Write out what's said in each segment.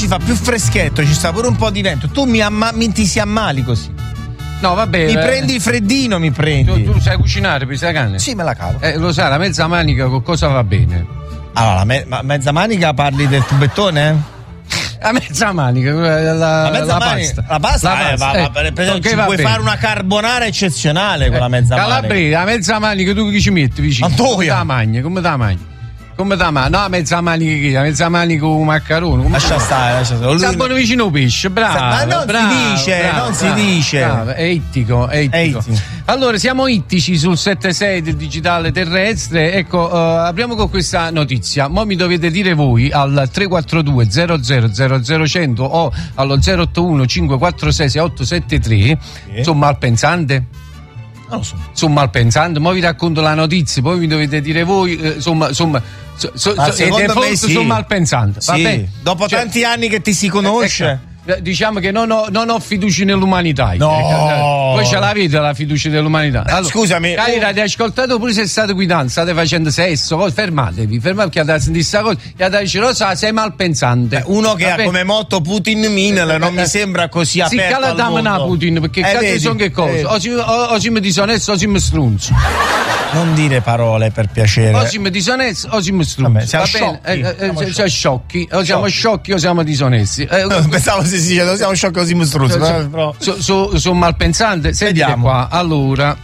oggi fa più freschetto, ci sta pure un po' di vento. Tu ti si ammali così. No, vabbè. Mi prendi il freddino, mi prendi. Tu sai cucinare, pisa carne? Sì, me la cavo. Lo sai, la mezza manica con cosa va bene? Allora, mezza manica parli del tubettone? La mezza manica, la pasta. La pasta, per esempio, puoi fare una carbonara eccezionale con la mezza manica. Calabrese, la mezza manica tu che ci metti vicino? Antoia. Come te la mangi? No, mezza manica che? La mezza manica con un maccherone. Lascia stare. Sta buono vicino al pesce, bravo. Ma non si dice. Bravo. È ittico. Allora, siamo ittici sul 76 del digitale terrestre. Ecco, apriamo con questa notizia. Mo mi dovete dire voi al 342 0000 o allo 081 546 6873. Sono malpensante? Non lo so. Sono malpensante, mo vi racconto la notizia, poi mi dovete dire voi, secondo me sì. Sono malpensante. Sì. Vabbè. Dopo tanti anni che ti si conosce. Diciamo che non ho fiducia nell'umanità. No. Voi ce l'avete la fiducia nell'umanità. Allora, scusami. Cari radioascoltatori, pure se state guidando, state facendo sesso, fermatevi perché andate a sentire questa cosa e andate a dire, lo sa, sei malpensante. Uno che ha come motto Putin Minel non mi sembra così aperto. Sì, caladamna Putin, perché cazzo sono che cosa? O si mi disonesto o si mi strunzo. Non dire parole, per piacere. O si mi disonesto o si mi strunzo. Siamo sciocchi. O siamo sciocchi o siamo disonesti. Pensavo non siamo sciocchi così mostruosi. Sono malpensante. Sentite qua. Allora,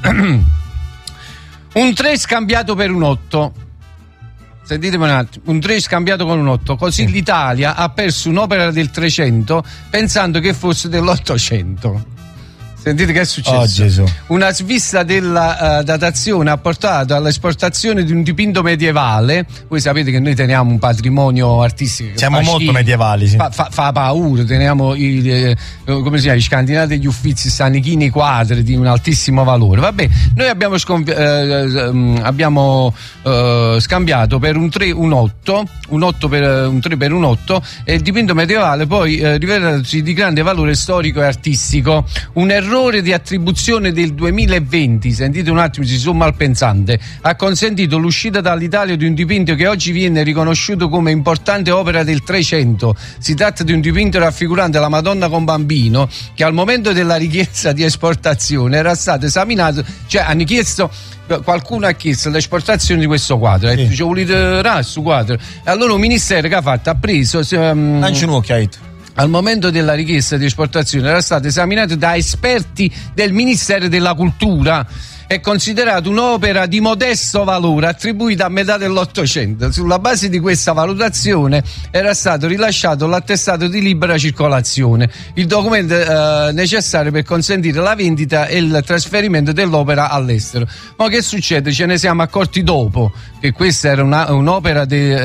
un 3 scambiato per un 8. Sentitemi un attimo. Un 3 scambiato con un 8. Così l'Italia ha perso un'opera del 300 pensando che fosse dell'800. Sentite che è successo. Oh, Gesù. Una svista della datazione ha portato all'esportazione di un dipinto medievale. Voi sapete che noi teniamo un patrimonio artistico. Siamo molto medievali, sì. Fa paura. Teniamo come si chiama, gli scandinavi degli Uffizi stanno nei quadri di un altissimo valore. Vabbè, noi abbiamo scambiato per un 3 un 8, un 3 per un 8, e il dipinto medievale poi rivelatasi di grande valore storico e artistico. Un errore di attribuzione del 2020, sentite un attimo, si sono malpensante, ha consentito l'uscita dall'Italia di un dipinto che oggi viene riconosciuto come importante opera del 300. Si tratta di un dipinto raffigurante la Madonna con bambino che al momento della richiesta di esportazione era stato esaminato, cioè qualcuno ha chiesto l'esportazione di questo quadro, sì. Dice, volete questo quadro? E allora un ministero che ha fatto, ha preso lancia un occhiaito. Al momento della richiesta di esportazione era stato esaminato da esperti del Ministero della Cultura. È considerato un'opera di modesto valore attribuita a metà dell'Ottocento. Sulla base di questa valutazione era stato rilasciato l'attestato di libera circolazione, il documento necessario per consentire la vendita e il trasferimento dell'opera all'estero. Ma che succede? Ce ne siamo accorti dopo che questa era un'opera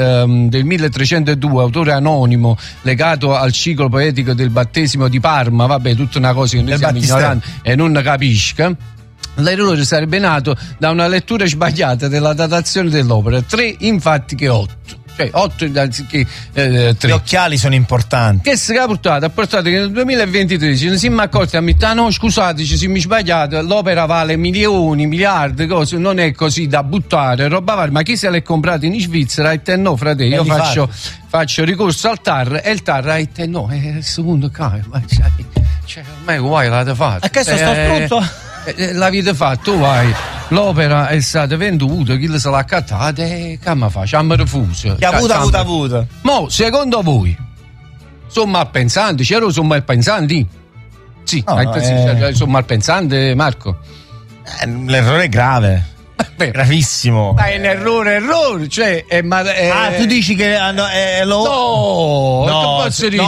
del 1302, autore anonimo, legato al ciclo poetico del battesimo di Parma. Vabbè, tutta una cosa che noi siamo ignoranti e non capisca. L'errore sarebbe nato da una lettura sbagliata della datazione dell'opera. 3 infatti che 8. Cioè 8 anziché 3. Gli occhiali sono importanti. Che si è portato che nel 2023 ci siamo accorti a metà, no scusate, ci siamo sbagliati, l'opera vale milioni, miliardi, cose, non è così da buttare, roba varia, ma chi se l'è comprato in Svizzera e te no, fratello, io faccio ricorso al TAR e il TAR e te no, è il secondo caso, ma ormai guai l'avete fatto. E che sto strutto? L'avete fatto, tu vai, l'opera è stata venduta, chi se l'ha accattata e che mi fa? Ci hanno refuso. Che ha avuto. Mo, secondo voi, sono malpensanti? C'ero sono malpensanti? Sì, sono malpensante, Marco? L'errore è grave. Gravissimo. È un errore, cioè tu dici che no, posso dire?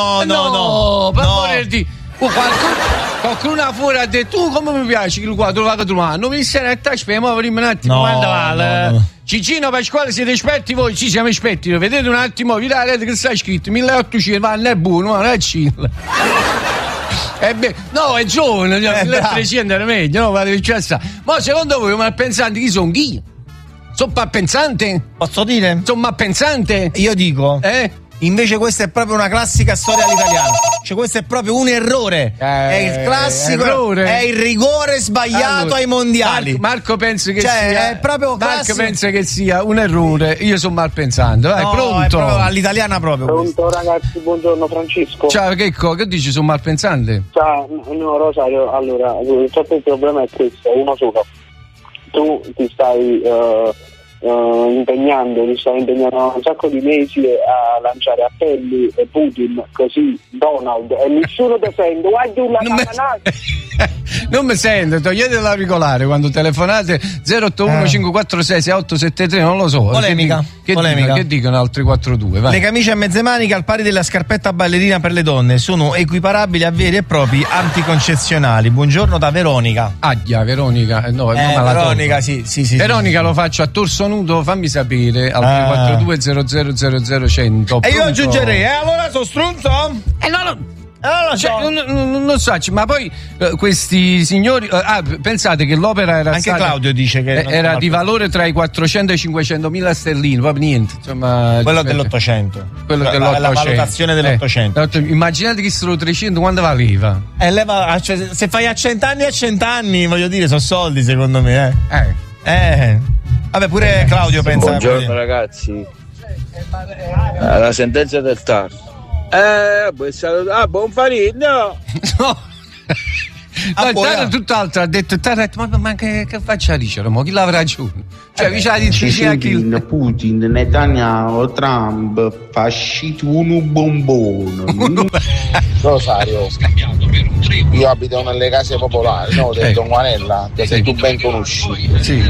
No, per amore di qualcuno fuori ha detto tu come mi piace il quadro la tua non mi stai a spiegare un attimo quando vale. Cicino Pasquale, siete esperti voi? Sì, siamo esperti, vedete un attimo, vedete che sta scritto 1800, ma non è buono, non è Cilla. No, è giovane, 1300 era meglio, no? Ma secondo voi malpensanti chi sono? Chi? Sono malpensante? Posso dire? Sono malpensante? Io dico Invece questa è proprio una classica storia all'italiana. Cioè questo è proprio un errore. È il classico errore. È il rigore sbagliato ai mondiali. Marco pensa che sia. È proprio Marco pensa che sia un errore. Io sono malpensante. Vai, pronto? È proprio all'italiana proprio. Pronto ragazzi, buongiorno Francesco. Ciao, che dici? Sono malpensante? Ciao, no Rosario, allora, purtroppo il problema è questo, è uno solo. Tu ti stai impegnando un sacco di mesi a lanciare appelli e Putin, così Donald, e nessuno ti sente. Non mi sento, togliete l'auricolare quando telefonate 081 546 6873, non lo so. Polemica. Che dicono altri 42? Vai. Le camicie a mezze maniche al pari della scarpetta ballerina per le donne sono equiparabili a veri e propri anticoncezionali. Buongiorno da Veronica. Veronica. No, Veronica, sì. Veronica, lo faccio a torso nudo, fammi sapere al 342 0000 E io aggiungerei, allora sono strunzo? Non so, ma poi questi signori pensate che l'opera era anche stata, Claudio dice che era di valore tra i 400 e i 500 mila sterline, proprio niente, insomma, quello dell'Ottocento, la valutazione dell'Ottocento. Immaginate che sono 300 quando valeva, se fai a 100 anni voglio dire, sono soldi secondo me. Vabbè, pure Claudio pensa. Buongiorno ragazzi, la sentenza del TAR. Buon farino. No. Il TAR è tutt'altro, ha detto ma che faccia dicere? Ma chi l'avrà ragione? Putin, Netanyahu, Trump, fascito uno bombone. Rosario, io abito nelle case popolari, no, del Don Guanella, che tu ben conosci. Sì.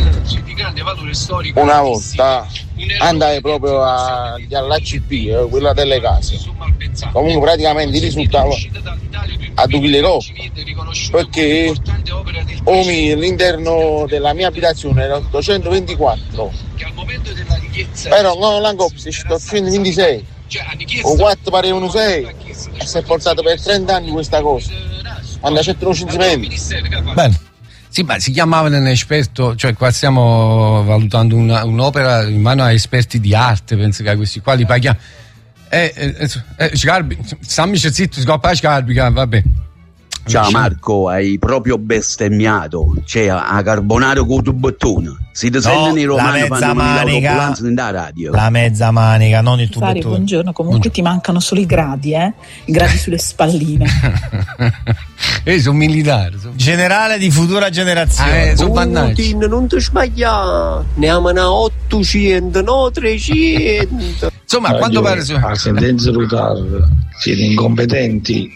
Una volta andai proprio all'ACP, quella delle case. Comunque praticamente risultava a 2 copie, perché l'interno della mia abitazione era 824, però non la coppia si è 826, o 4 parevano 6, e si è portato per 30 anni questa cosa, quando c'è uno censimento. Bene. Sì, ma si chiamavano un esperto, cioè qua stiamo valutando un'opera in mano a esperti di arte, penso che a questi qua li paghiamo. Scarbi, stammi zitto, scoppa Scarbi, vabbè. Ciao Marco, hai proprio bestemmiato. C'è a carbonaro con tu bottone. Si ti sentono i romani fanno l'autoambulanza nella radio. La mezza manica, non il tuo bottone. Buongiorno, comunque ti mancano solo i gradi, i gradi sulle spalline. Sono militare. Generale di futura generazione. Putin, non ti sbagliare. Ne amano 800, no 300. Insomma, quando pare la sentenza del TAR siete incompetenti.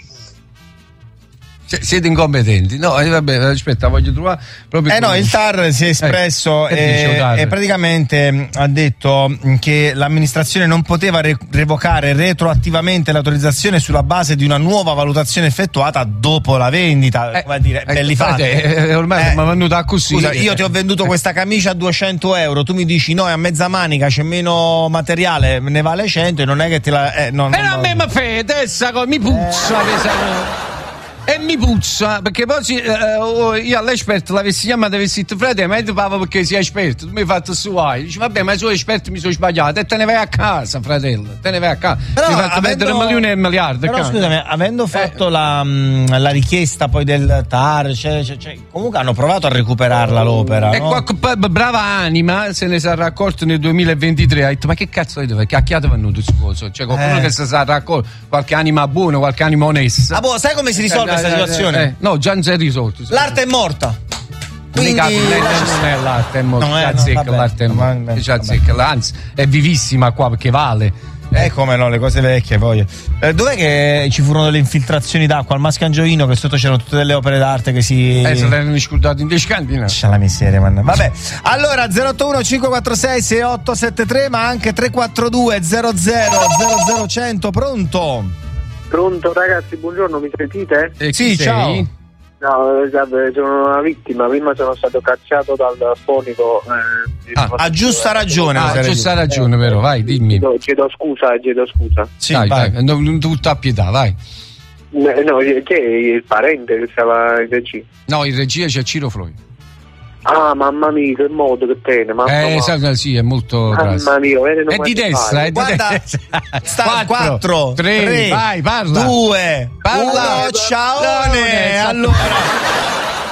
Siete incompetenti? No, vabbè, aspetta, voglio trovare proprio. No, il TAR si è espresso e praticamente ha detto che l'amministrazione non poteva revocare retroattivamente l'autorizzazione sulla base di una nuova valutazione effettuata dopo la vendita. Come dire, belli fatti. Ormai mi è venuta così. Scusa, io ti ho venduto questa camicia a 200 euro, tu mi dici no, è a mezza manica, c'è meno materiale, ne vale 100 e non è che te la. A me mi fai, mi puzza e mi puzza, perché poi io all'esperto l'avessi chiamato e avessi detto frate, ma io parlo perché sei esperto, tu mi hai fatto suoi, dici vabbè, ma i suoi esperti mi sono sbagliato e te ne vai a casa, fratello, te ne vai a casa. Però mi hai fatto perdere milioni e miliardi. Però scusami, avendo fatto la richiesta poi del TAR, comunque hanno provato a recuperarla l'opera, e no? Brava anima se ne sarà accorto nel 2023, ha detto ma che cazzo avete fatto? Cacchiate venuto sposo, cioè qualcuno che si sarà accorto, qualche anima buona, qualche anima onesta. Sai come si risolve questa situazione? No, già non si è risolto. L'arte è morta. Quindi non è l'arte, è morta. L'arte è morta. Anzi, è vivissima qua perché vale. Come no, le cose vecchie poi. Dov'è che ci furono delle infiltrazioni d'acqua al Mascangiovino, che sotto c'erano tutte delle opere d'arte che si. Se l'hanno scordati in Descandina. C'è la miseria, man. Vabbè. Allora 081 546 6873, ma anche 342 00 100. Pronto ragazzi, buongiorno, mi sentite? Sì, ciao. No, sono una vittima, prima sono stato cacciato dal fonico. Ha giusta ragione. Giusta ragione, vero, vai, dimmi. Chiedo scusa. Sì, vai. Non tutta pietà, vai. No, che è il parente che stava in regia? No, in regia c'è Ciro Floyd. Ah, mamma mia, che modo che tiene, sì, è molto mamma mia, è di destra, è di destra. Sta 4, 3, vai, parla. 2, 1, ciaone. Allora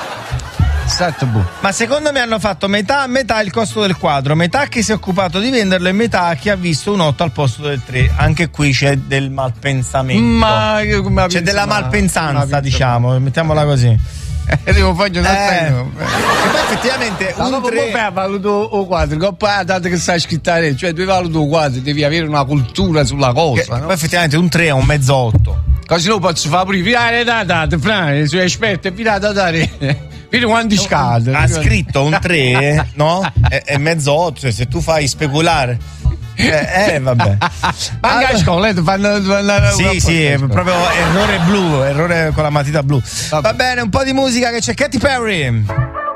ma secondo me hanno fatto metà il costo del quadro, metà chi si è occupato di venderlo e metà chi ha visto un 8 al posto del 3. Anche qui c'è del malpensamento, c'è della malpensanza, diciamo, mettiamola così. Devo fare e poi effettivamente un 3 valuto o quadro, tanto che sai scrittare, cioè tu valuto o quadro, devi avere una cultura sulla cosa, no? Poi effettivamente un 3 è un mezzo 8, così lo posso fare pure i suoi esperti virate a dare. Vedi quanti scade. Ha scritto un 3, no? È mezzo 8, cioè se tu fai speculare. Vabbè. Ma anche a scuola fanno sì, è proprio errore con la matita blu. Va bene, un po' di musica che c'è Katy Perry.